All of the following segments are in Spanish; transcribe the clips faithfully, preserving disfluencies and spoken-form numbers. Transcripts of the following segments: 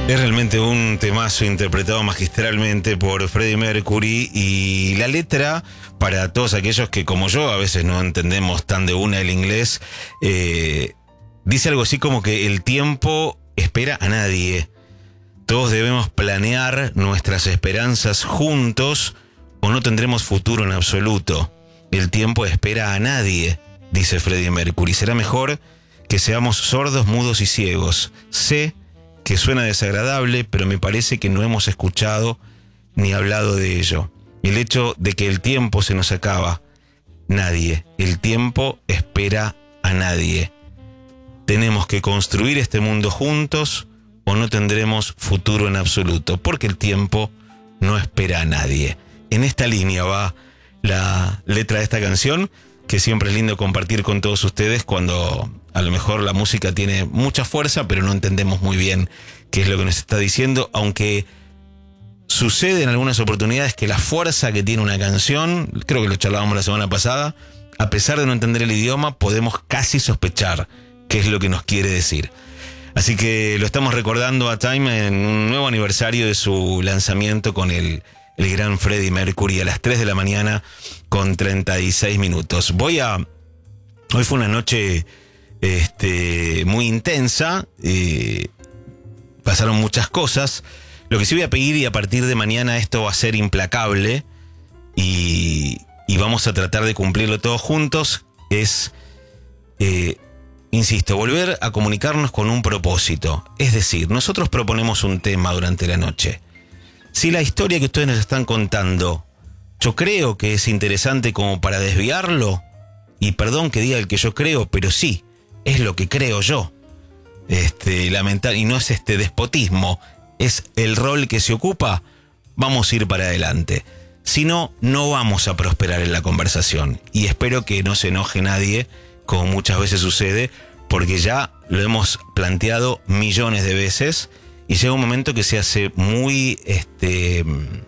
Es realmente un temazo interpretado magistralmente por Freddie Mercury, y la letra, para todos aquellos que como yo a veces no entendemos tan de una el inglés, eh, dice algo así como que el tiempo espera a nadie. Todos debemos planear nuestras esperanzas juntos o no tendremos futuro en absoluto. El tiempo espera a nadie, dice Freddie Mercury. Será mejor que seamos sordos, mudos y ciegos. Sé que suena desagradable, pero me parece que no hemos escuchado ni hablado de ello. El hecho de que el tiempo se nos acaba. Nadie. El tiempo espera a nadie. Tenemos que construir este mundo juntos o no tendremos futuro en absoluto, porque el tiempo no espera a nadie. En esta línea va la letra de esta canción, que siempre es lindo compartir con todos ustedes cuando a lo mejor la música tiene mucha fuerza, pero no entendemos muy bien qué es lo que nos está diciendo, aunque sucede en algunas oportunidades que la fuerza que tiene una canción, creo que lo charlábamos la semana pasada, a pesar de no entender el idioma, podemos casi sospechar qué es lo que nos quiere decir. Así que lo estamos recordando a Time en un nuevo aniversario de su lanzamiento con el, el gran Freddie Mercury a las tres de la mañana con treinta y seis minutos. Voy a... Hoy fue una noche este, muy intensa, eh, pasaron muchas cosas. Lo que sí voy a pedir, y a partir de mañana esto va a ser implacable y, y vamos a tratar de cumplirlo todos juntos, es... Eh, Insisto, volver a comunicarnos con un propósito. Es decir, nosotros proponemos un tema durante la noche. Si la historia que ustedes nos están contando, yo creo que es interesante como para desviarlo, y perdón que diga el que yo creo, pero sí, es lo que creo yo. Este, lamentar, y no es este despotismo, es el rol que se ocupa, vamos a ir para adelante. Si no, no vamos a prosperar en la conversación. Y espero que no se enoje nadie, como muchas veces sucede, porque ya lo hemos planteado millones de veces y llega un momento que se hace muy este,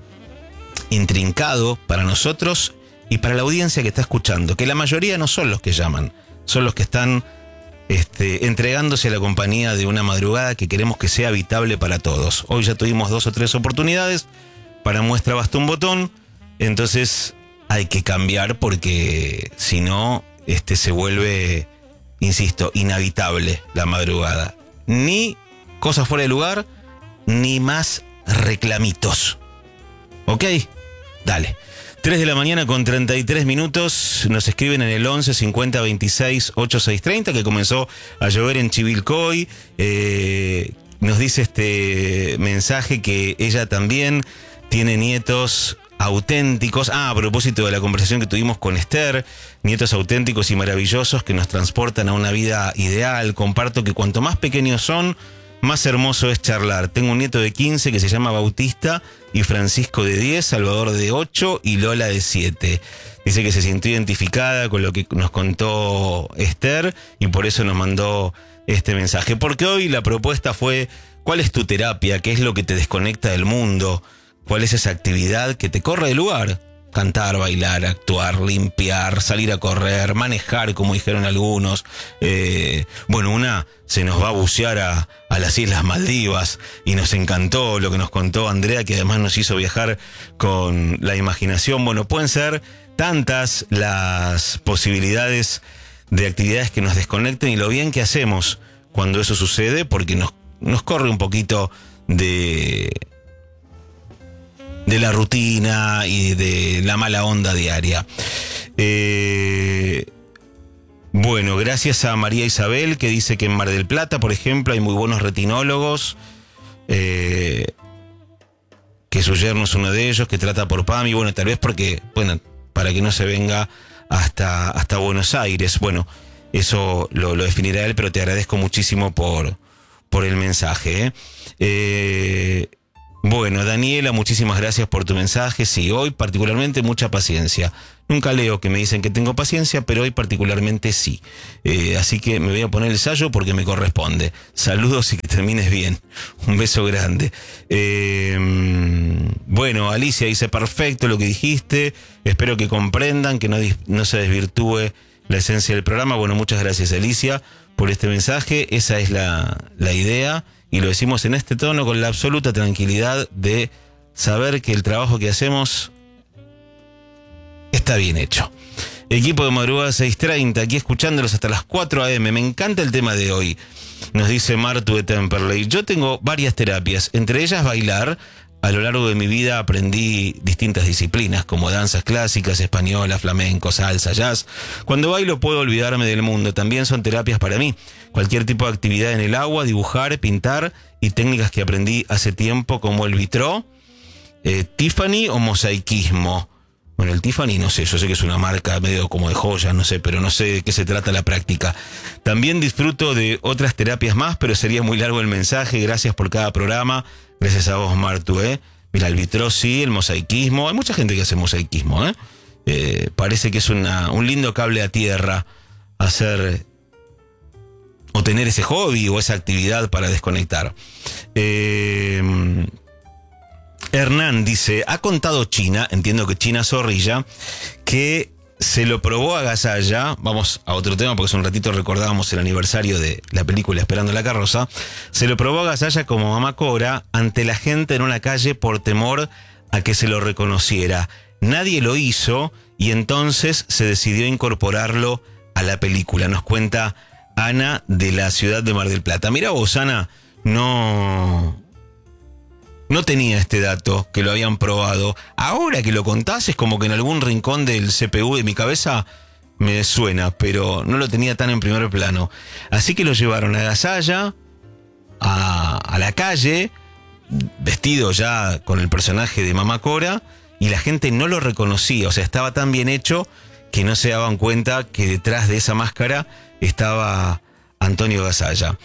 intrincado para nosotros y para la audiencia que está escuchando, que la mayoría no son los que llaman, son los que están este, entregándose a la compañía de una madrugada que queremos que sea habitable para todos. Hoy ya tuvimos dos o tres oportunidades, para muestra basta un botón, entonces hay que cambiar porque si no... Este se vuelve, insisto, inhabitable la madrugada. Ni cosas fuera de lugar, ni más reclamitos. ¿Ok? Dale. tres de la mañana con treinta y tres minutos. Nos escriben en el once cincuenta veintiséis ochenta y seis treinta, que comenzó a llover en Chivilcoy. Eh, nos dice este mensaje que ella también tiene nietos auténticos. Ah, a propósito de la conversación que tuvimos con Esther, nietos auténticos y maravillosos que nos transportan a una vida ideal. Comparto que cuanto más pequeños son, más hermoso es charlar. Tengo un nieto de quince que se llama Bautista, y Francisco de diez, Salvador de ocho y Lola de siete. Dice que se sintió identificada con lo que nos contó Esther y por eso nos mandó este mensaje. Porque hoy la propuesta fue: ¿cuál es tu terapia? ¿Qué es lo que te desconecta del mundo? ¿Cuál es esa actividad que te corre del lugar? Cantar, bailar, actuar, limpiar, salir a correr, manejar, como dijeron algunos. Eh, bueno, una se nos va a bucear a, a las Islas Maldivas y nos encantó lo que nos contó Andrea, que además nos hizo viajar con la imaginación. Bueno, pueden ser tantas las posibilidades de actividades que nos desconecten y lo bien que hacemos cuando eso sucede, porque nos, nos corre un poquito de... de la rutina y de la mala onda diaria. Eh, bueno, gracias a María Isabel, que dice que en Mar del Plata, por ejemplo, hay muy buenos retinólogos, eh, que su yerno es uno de ellos, que trata por P A M I, bueno, tal vez porque, bueno, para que no se venga hasta, hasta Buenos Aires. Bueno, eso lo, lo definirá él, pero te agradezco muchísimo por, por el mensaje. ¿eh? Eh, Bueno, Daniela, muchísimas gracias por tu mensaje. Sí, hoy particularmente mucha paciencia. Nunca leo que me dicen que tengo paciencia, pero hoy particularmente sí. Eh, así que me voy a poner el sayo porque me corresponde. Saludos y que termines bien. Un beso grande. Eh, bueno, Alicia dice: perfecto lo que dijiste. Espero que comprendan, que no, no se desvirtúe la esencia del programa. Bueno, muchas gracias, Alicia, por este mensaje. Esa es la, la idea y lo decimos en este tono con la absoluta tranquilidad de saber que el trabajo que hacemos está bien hecho. Equipo de Madrugada seis treinta, aquí escuchándolos hasta las cuatro a eme. Me encanta el tema de hoy, nos dice Martu de Temperley. Yo tengo varias terapias, entre ellas bailar. A lo largo de mi vida aprendí distintas disciplinas como danzas clásicas, española, flamenco, salsa, jazz. Cuando bailo puedo olvidarme del mundo, también son terapias para mí. Cualquier tipo de actividad en el agua, dibujar, pintar y técnicas que aprendí hace tiempo como el vitró, eh, Tiffany o mosaicismo. Bueno, el Tiffany no sé, yo sé que es una marca medio como de joyas, no sé, pero no sé de qué se trata la práctica. También disfruto de otras terapias más, pero sería muy largo el mensaje. Gracias por cada programa. Gracias a vos, Martu, ¿eh? Mira, el vitró sí, el mosaicismo. Hay mucha gente que hace mosaicismo, ¿eh? eh parece que es una, un lindo cable a tierra hacer o tener ese hobby o esa actividad para desconectar. Eh... Hernán dice, ha contado China, entiendo que China Zorrilla, que se lo probó a Gasalla. Vamos a otro tema porque hace un ratito recordábamos el aniversario de la película Esperando la carroza. Se lo probó a Gasalla como Mamá Cora ante la gente en una calle por temor a que se lo reconociera. Nadie lo hizo y entonces se decidió incorporarlo a la película. Nos cuenta Ana de la ciudad de Mar del Plata. Mira vos, Ana, no... No tenía este dato, que lo habían probado. Ahora que lo contás es como que en algún rincón del ce pe u de mi cabeza me suena, pero no lo tenía tan en primer plano. Así que lo llevaron a Gasalla, a, a la calle, vestido ya con el personaje de Mamá Cora, y la gente no lo reconocía. O sea, estaba tan bien hecho que no se daban cuenta que detrás de esa máscara estaba Antonio Gasalla.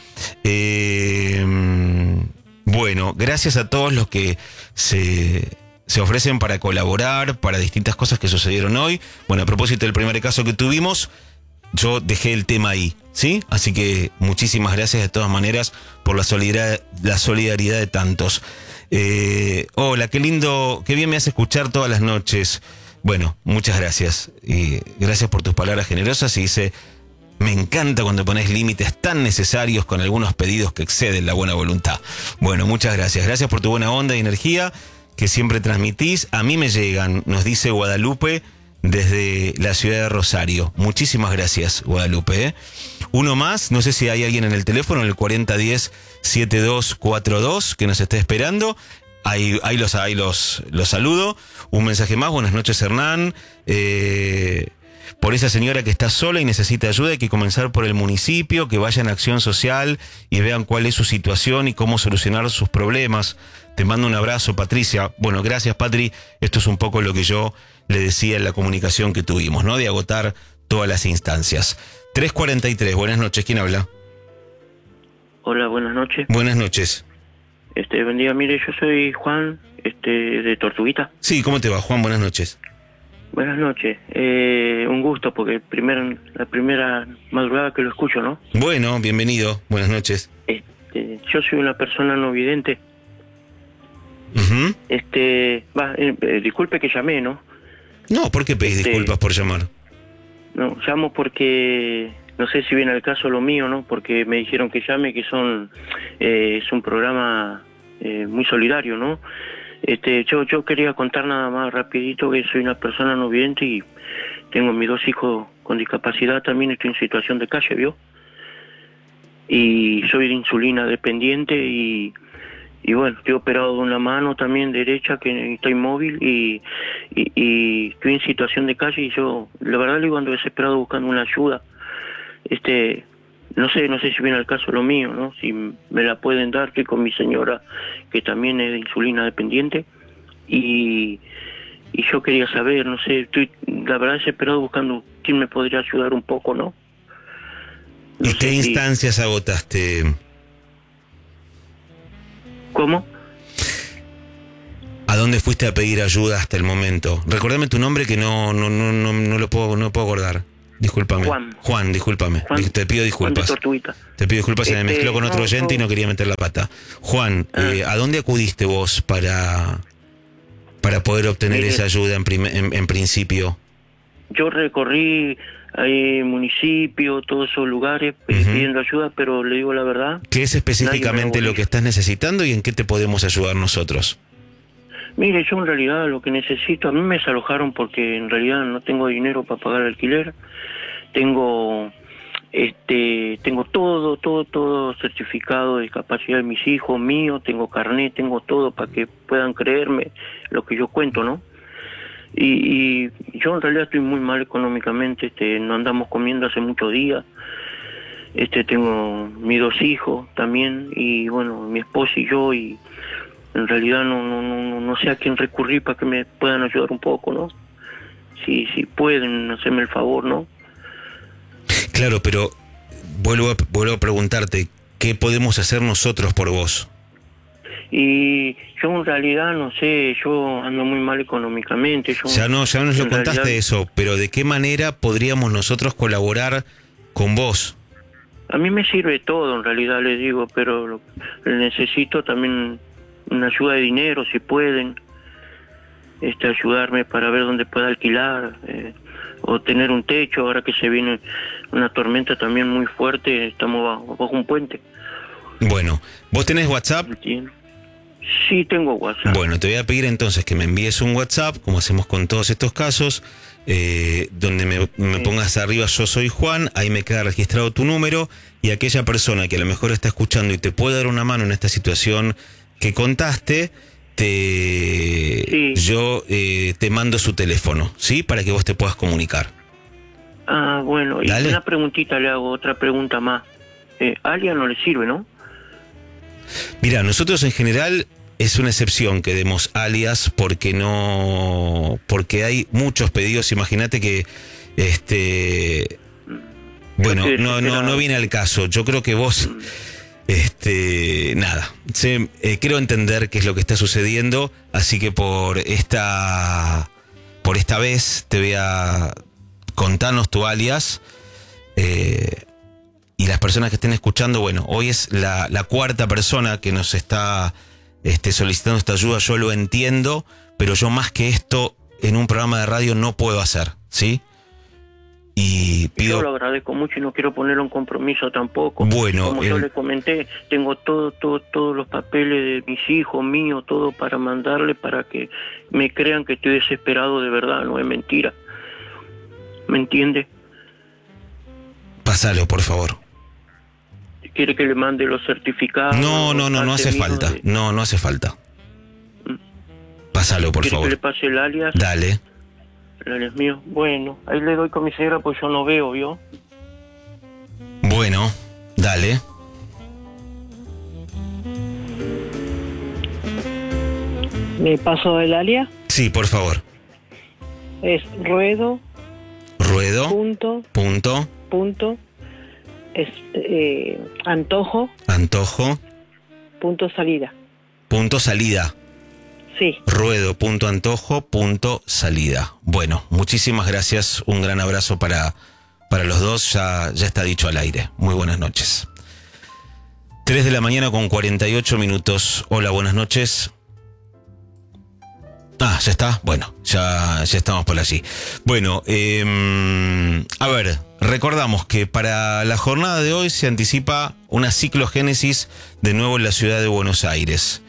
Eh... Bueno, gracias a todos los que se, se ofrecen para colaborar, para distintas cosas que sucedieron hoy. Bueno, a propósito del primer caso que tuvimos, yo dejé el tema ahí, ¿sí? Así que muchísimas gracias de todas maneras por la solidaridad, la solidaridad de tantos. Eh, hola, qué lindo, qué bien me hace escuchar todas las noches. Bueno, muchas gracias. Y gracias por tus palabras generosas. Y dice... Me encanta cuando pones límites tan necesarios con algunos pedidos que exceden la buena voluntad. Bueno, muchas gracias. Gracias por tu buena onda y energía que siempre transmitís. A mí me llegan, nos dice Guadalupe desde la ciudad de Rosario. Muchísimas gracias, Guadalupe. ¿eh? Uno más, no sé si hay alguien en el teléfono, en el cuarenta diez setenta y dos cuarenta y dos, que nos esté esperando. Ahí, ahí, los, ahí los, los saludo. Un mensaje más. Buenas noches, Hernán. Eh... Por esa señora que está sola y necesita ayuda, hay que comenzar por el municipio, que vayan a Acción Social y vean cuál es su situación y cómo solucionar sus problemas. Te mando un abrazo, Patricia. Bueno, gracias, Patri. Esto es un poco lo que yo le decía en la comunicación que tuvimos, ¿no? De agotar todas las instancias. tres cuarenta y tres, buenas noches. ¿Quién habla? Hola, buenas noches. Buenas noches. Este, buen día. Mire, yo soy Juan, este, de Tortuguita. Sí, ¿cómo te va, Juan? Buenas noches. Buenas noches, eh, un gusto porque primer, la primera madrugada que lo escucho, ¿no? Bueno, bienvenido, buenas noches. Este, yo soy una persona no vidente. Uh-huh. Este, va, eh, eh, disculpe que llamé, ¿no? No, ¿por qué pedís este, disculpas por llamar? No, llamo porque no sé si viene al caso lo mío, ¿no? Porque me dijeron que llame, que son eh, es un programa eh, muy solidario, ¿no? Este, yo yo quería contar nada más rapidito que soy una persona no vidente y tengo mis dos hijos con discapacidad, también estoy en situación de calle, ¿vio? Y soy de insulina dependiente y, y bueno, estoy operado de una mano también derecha que estoy móvil y, y, y estoy en situación de calle y yo, la verdad, le digo, ando desesperado buscando una ayuda. Este... No sé, no sé si viene al caso lo mío, ¿no? Si me la pueden dar, estoy con mi señora, que también es de insulina dependiente, y, y yo quería saber, no sé, estoy, la verdad, desesperado buscando quién me podría ayudar un poco, ¿no? no ¿Y qué instancias si... agotaste? ¿Cómo? ¿A dónde fuiste a pedir ayuda hasta el momento? Recordame tu nombre que no, no, no, no, no lo puedo, no puedo acordar. Discúlpame. Juan. Juan, discúlpame. Juan, te pido disculpas. Juan de Tortuguita. Te pido disculpas, este, se me mezcló con otro no, oyente no. y no quería meter la pata. Juan, ah. eh, ¿a dónde acudiste vos para, para poder obtener eh, esa ayuda en, prim, en, en principio? Yo recorrí hay municipios, todos esos lugares uh-huh. pidiendo ayuda, pero le digo la verdad. ¿Qué es específicamente lo que estás necesitando y en qué te podemos ayudar nosotros? Mire, yo en realidad lo que necesito, a mí me desalojaron porque en realidad no tengo dinero para pagar el alquiler, tengo este tengo todo, todo, todo certificado de discapacidad de mis hijos, mío, tengo carnet, tengo todo para que puedan creerme lo que yo cuento, ¿no? Y, y yo en realidad estoy muy mal económicamente, este, no andamos comiendo hace muchos días, este, tengo mis dos hijos también, y bueno, mi esposa y yo, y en realidad no, no, no, no sé a quién recurrir para que me puedan ayudar un poco, ¿no? Si, si pueden, hacerme el favor, ¿no? Claro, pero vuelvo a, vuelvo a preguntarte, ¿qué podemos hacer nosotros por vos? Y yo en realidad no sé, yo ando muy mal económicamente. Yo, ya no, ya nos lo contaste realidad, eso, pero ¿de qué manera podríamos nosotros colaborar con vos? A mí me sirve todo en realidad, les digo, pero lo, necesito también una ayuda de dinero, si pueden, este, ayudarme para ver dónde pueda alquilar, eh, o tener un techo, ahora que se viene una tormenta también muy fuerte, estamos bajo, bajo un puente. Bueno, ¿vos tenés WhatsApp? ¿Entiendes? Sí, tengo WhatsApp. Bueno, te voy a pedir entonces que me envíes un WhatsApp, como hacemos con todos estos casos, eh, donde me, me sí. pongas arriba yo soy Juan, ahí me queda registrado tu número, y aquella persona que a lo mejor está escuchando y te puede dar una mano en esta situación que contaste, te sí. yo eh, te mando su teléfono, ¿sí? Para que vos te puedas comunicar. Ah, bueno, Dale. Y una preguntita le hago, otra pregunta más. Eh, Alia no le sirve, ¿no? Mira, nosotros en general es una excepción que demos alias porque no, porque hay muchos pedidos. Imagínate que, este, bueno, no, no, no viene al caso. Yo creo que vos, este, nada, sé, eh, quiero entender qué es lo que está sucediendo, así que por esta, por esta vez te voy a contarnos tu alias. Eh, Y las personas que estén escuchando, bueno, hoy es la, la cuarta persona que nos está este, solicitando esta ayuda. Yo lo entiendo, pero yo más que esto en un programa de radio no puedo hacer, ¿sí? Y pido... Yo lo agradezco mucho y no quiero ponerlo en compromiso tampoco. Bueno, como el... yo le comenté, tengo todo, todo, todos los papeles de mis hijos, míos, todo para mandarle para que me crean que estoy desesperado de verdad, no es mentira. ¿Me entiende? Pásalo, por favor. ¿Quiere que le mande los certificados? No, no, no, no hace falta. De... No, no hace falta. Pásalo, por favor. ¿Quiere que le pase el alias? Dale. El alias mío. Bueno, ahí le doy con mi señora pues yo no veo, ¿vio? Bueno, dale. ¿Me paso el alias? Sí, por favor. Es Ruedo. Ruedo. Punto. Punto. Punto. Este, eh, antojo. Antojo. Punto salida. Punto salida. Sí. Ruedo. Punto antojo. Punto salida. Bueno, muchísimas gracias. Un gran abrazo para, para los dos. Ya, ya está dicho al aire. Muy buenas noches. tres de la mañana con cuarenta y ocho minutos. Hola, buenas noches. Ah, ¿ya está? Bueno, ya, ya estamos por allí. Bueno, eh, a ver, recordamos que para la jornada de hoy se anticipa una ciclogénesis de nuevo en la ciudad de Buenos Aires.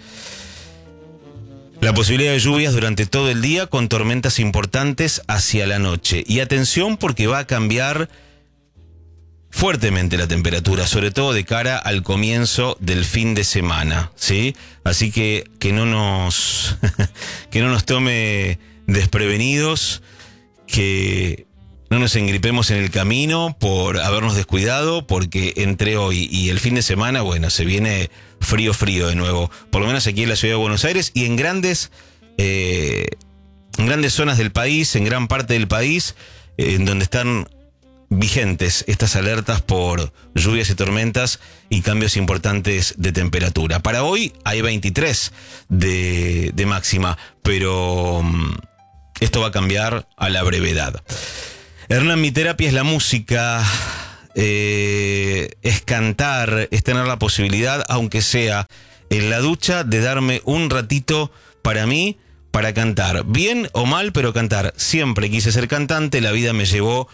La posibilidad de lluvias durante todo el día con tormentas importantes hacia la noche. Y atención porque va a cambiar fuertemente la temperatura, sobre todo de cara al comienzo del fin de semana, ¿sí? Así que que no nos que no nos tome desprevenidos, que no nos engripemos en el camino por habernos descuidado, porque entre hoy y el fin de semana, bueno, se viene frío, frío de nuevo, por lo menos aquí en la ciudad de Buenos Aires y en grandes, eh, en grandes zonas del país, en gran parte del país, eh, en donde están vigentes estas alertas por lluvias y tormentas y cambios importantes de temperatura. Para hoy hay veintitrés de, de máxima, pero um, esto va a cambiar a la brevedad. Hernán, mi terapia es la música, eh, es cantar, es tener la posibilidad, aunque sea en la ducha, de darme un ratito para mí, para cantar. Bien o mal, pero cantar. Siempre quise ser cantante, la vida me llevó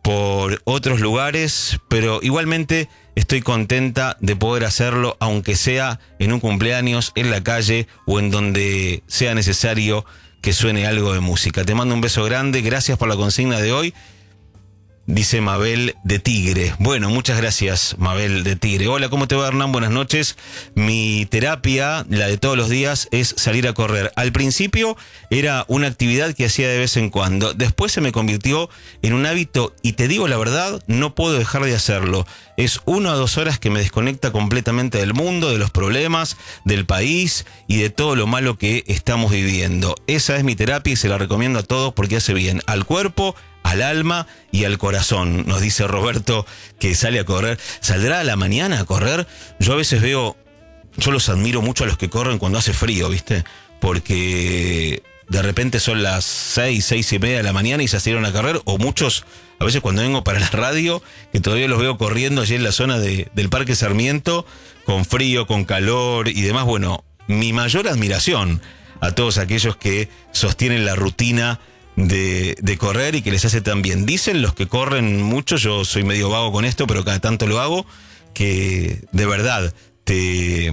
por otros lugares, pero igualmente estoy contenta de poder hacerlo, aunque sea en un cumpleaños, en la calle o en donde sea necesario que suene algo de música. Te mando un beso grande, gracias por la consigna de hoy. Dice Mabel de Tigre. Bueno, muchas gracias, Mabel de Tigre. Hola, ¿cómo te va, Hernán? Buenas noches. Mi terapia, la de todos los días, es salir a correr. Al principio era una actividad que hacía de vez en cuando. Después se me convirtió en un hábito y te digo la verdad, no puedo dejar de hacerlo. Es una o dos horas que me desconecta completamente del mundo, de los problemas, del país y de todo lo malo que estamos viviendo. Esa es mi terapia y se la recomiendo a todos porque hace bien al cuerpo, al alma y al corazón. Nos dice Roberto que sale a correr. ¿Saldrá a la mañana a correr? Yo a veces veo, yo los admiro mucho a los que corren cuando hace frío, ¿viste? Porque de repente son las seis, seis y media de la mañana y se salieron a correr, o muchos, a veces cuando vengo para la radio, que todavía los veo corriendo allí en la zona de, del Parque Sarmiento, con frío, con calor y demás. Bueno, mi mayor admiración a todos aquellos que sostienen la rutina De, de correr y que les hace tan bien. Dicen los que corren mucho, yo soy medio vago con esto, pero cada tanto lo hago, que de verdad te,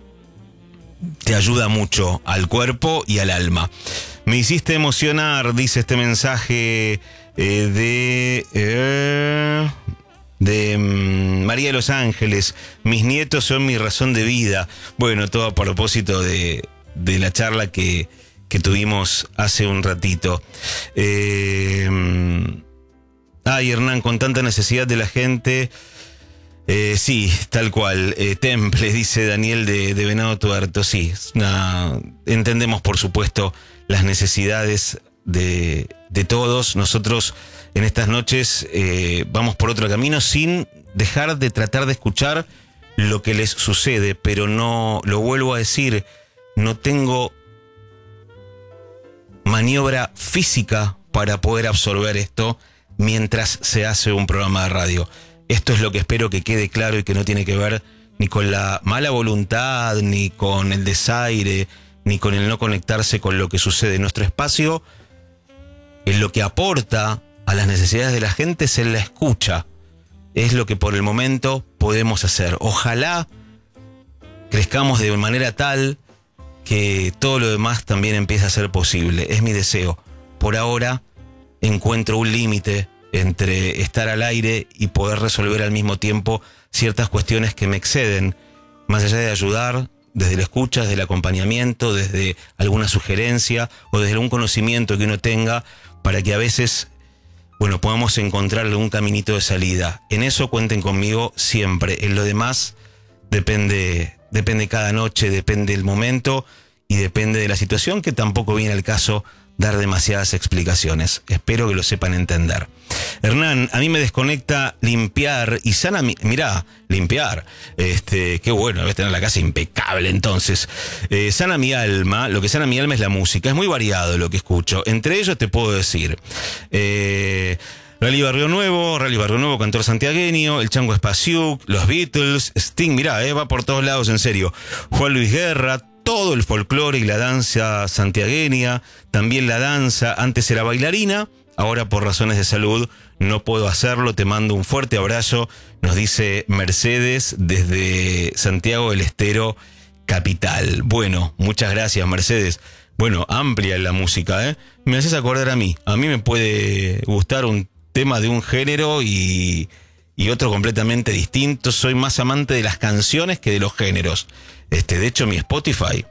te ayuda mucho al cuerpo y al alma. Me hiciste emocionar, dice este mensaje eh, de... Eh, de um, María de los Ángeles. Mis nietos son mi razón de vida. Bueno, todo a propósito de, de la charla que que tuvimos hace un ratito. Eh, ay, Hernán, con tanta necesidad de la gente, eh, sí, tal cual. Eh, Temple, dice Daniel de, de Venado Tuerto, sí. Una, entendemos, por supuesto, las necesidades de, de todos. Nosotros en estas noches eh, vamos por otro camino sin dejar de tratar de escuchar lo que les sucede, pero no, lo vuelvo a decir, no tengo maniobra física para poder absorber esto mientras se hace un programa de radio. Esto es lo que espero que quede claro y que no tiene que ver ni con la mala voluntad, ni con el desaire, ni con el no conectarse con lo que sucede. Nuestro espacio, en lo que aporta a las necesidades de la gente, es en la escucha. Es lo que por el momento podemos hacer. Ojalá crezcamos de manera tal que todo lo demás también empiece a ser posible. Es mi deseo. Por ahora encuentro un límite entre estar al aire y poder resolver al mismo tiempo ciertas cuestiones que me exceden, más allá de ayudar desde la escucha, desde el acompañamiento, desde alguna sugerencia o desde algún conocimiento que uno tenga, para que a veces, bueno, podamos encontrar algún caminito de salida. En eso cuenten conmigo siempre. En lo demás depende... Depende cada noche, depende el momento y depende de la situación, que tampoco viene al caso dar demasiadas explicaciones. Espero que lo sepan entender. Hernán, a mí me desconecta limpiar y sana mi... Mirá, limpiar. Este, qué bueno, debes tener la casa impecable entonces. Eh, sana mi alma, lo que sana mi alma es la música. Es muy variado lo que escucho. Entre ellos te puedo decir... Eh, Rally Barrio Nuevo, Rally Barrio Nuevo, cantor santiagueño, el Chango Espasiuk, los Beatles, Sting, mirá, eh, va por todos lados, en serio. Juan Luis Guerra, todo el folclore y la danza santiagueña, también la danza, antes era bailarina, ahora por razones de salud no puedo hacerlo, te mando un fuerte abrazo, nos dice Mercedes desde Santiago del Estero, capital. Bueno, muchas gracias, Mercedes. Bueno, amplia la música, ¿eh? Me haces acordar a mí, a mí me puede gustar un tema de un género y, y otro completamente distinto. Soy más amante de las canciones que de los géneros. Este, de hecho, mi Spotify,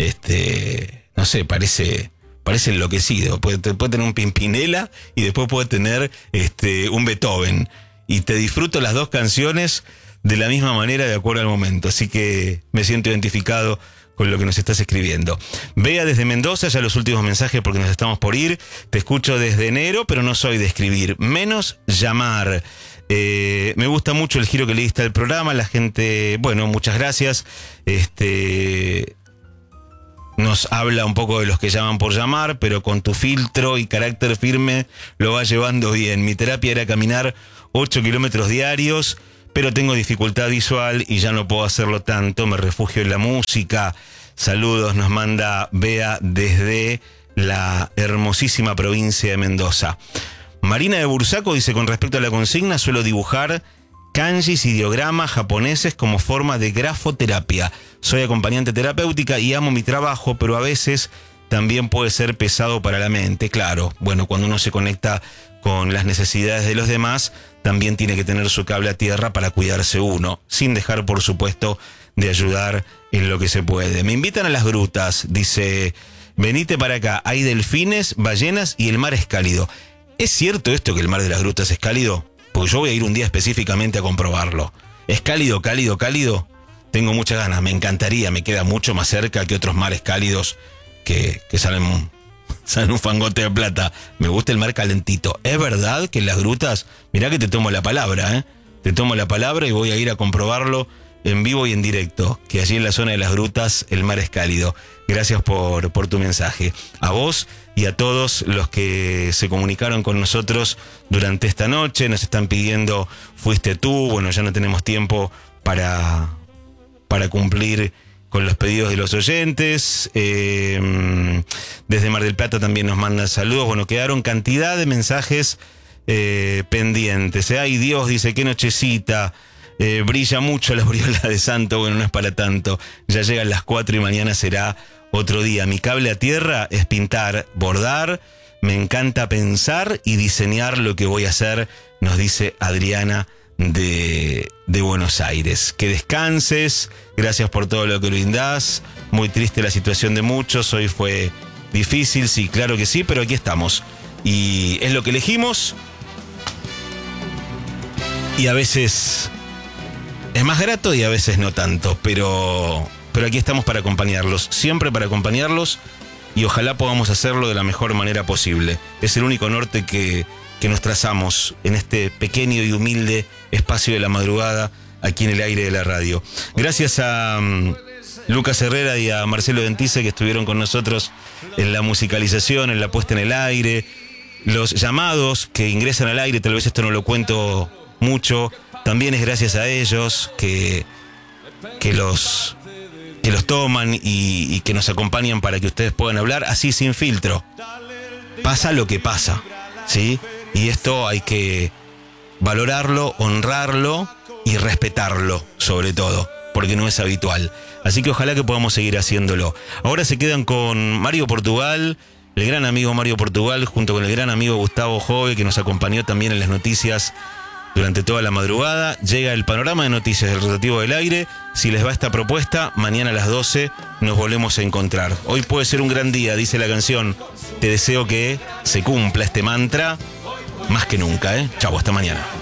este, no sé, parece, parece enloquecido. Puede, puede tener un Pimpinela y después puede tener este, un Beethoven. Y te disfruto las dos canciones de la misma manera, de acuerdo al momento. Así que me siento identificado con lo que nos estás escribiendo. Bea desde Mendoza, ya los últimos mensajes porque nos estamos por ir. Te escucho desde enero, pero no soy de escribir, menos llamar. Eh, me gusta mucho el giro que le diste al programa. La gente, bueno, muchas gracias. Este, nos habla un poco de los que llaman por llamar, pero con tu filtro y carácter firme lo va llevando bien. Mi terapia era caminar ocho kilómetros diarios, pero tengo dificultad visual y ya no puedo hacerlo tanto, me refugio en la música. Saludos, nos manda Bea desde la hermosísima provincia de Mendoza. Marina de Bursaco dice, con respecto a la consigna, suelo dibujar kanjis y ideogramas japoneses como forma de grafoterapia. Soy acompañante terapéutica y amo mi trabajo, pero a veces también puede ser pesado para la mente. Claro, bueno, cuando uno se conecta con las necesidades de los demás, también tiene que tener su cable a tierra para cuidarse uno, sin dejar, por supuesto, de ayudar en lo que se puede. Me invitan a las grutas, dice, venite para acá, hay delfines, ballenas y el mar es cálido. ¿Es cierto esto que el mar de las grutas es cálido? Porque yo voy a ir un día específicamente a comprobarlo. ¿Es cálido, cálido, cálido? Tengo muchas ganas, me encantaría, me queda mucho más cerca que otros mares cálidos que, que salen, salen un fangote de plata. Me gusta el mar calentito. ¿Es verdad que en las grutas, mirá que te tomo la palabra, ¿eh? Te tomo la palabra y voy a ir a comprobarlo en vivo y en directo, que allí en la zona de las grutas el mar es cálido. Gracias por, por tu mensaje. A vos y a todos los que se comunicaron con nosotros durante esta noche, nos están pidiendo, fuiste tú, bueno, ya no tenemos tiempo para, para cumplir con los pedidos de los oyentes. Eh, desde Mar del Plata también nos mandan saludos. Bueno, quedaron cantidad de mensajes eh, pendientes. ¿eh? Ay, Dios, dice, qué nochecita. Eh, brilla mucho la aureola de santo, bueno, no es para tanto. Ya llegan las cuatro y mañana será otro día. Mi cable a tierra es pintar, bordar. Me encanta pensar y diseñar lo que voy a hacer, nos dice Adriana de, de Buenos Aires. Que descanses, gracias por todo lo que brindás. Muy triste la situación de muchos, hoy fue difícil, sí, claro que sí, pero aquí estamos. Y es lo que elegimos. Y a veces es más grato y a veces no tanto, pero, pero aquí estamos para acompañarlos, siempre para acompañarlos, y ojalá podamos hacerlo de la mejor manera posible. Es el único norte que, que nos trazamos en este pequeño y humilde espacio de la madrugada aquí en el aire de la radio. Gracias a um, Lucas Herrera y a Marcelo Dentice, que estuvieron con nosotros en la musicalización, en la puesta en el aire, los llamados que ingresan al aire, tal vez esto no lo cuento mucho, también es gracias a ellos que, que, los, que los toman y, y que nos acompañan para que ustedes puedan hablar así sin filtro. Pasa lo que pasa, ¿sí? Y esto hay que valorarlo, honrarlo y respetarlo, sobre todo, porque no es habitual. Así que ojalá que podamos seguir haciéndolo. Ahora se quedan con Mario Portugal, el gran amigo Mario Portugal, junto con el gran amigo Gustavo Jove, que nos acompañó también en las noticias durante toda la madrugada. Llega el panorama de noticias del Rotativo del Aire. Si les va esta propuesta, mañana a las doce nos volvemos a encontrar. Hoy puede ser un gran día, dice la canción. Te deseo que se cumpla este mantra más que nunca, ¿eh? Chau, hasta mañana.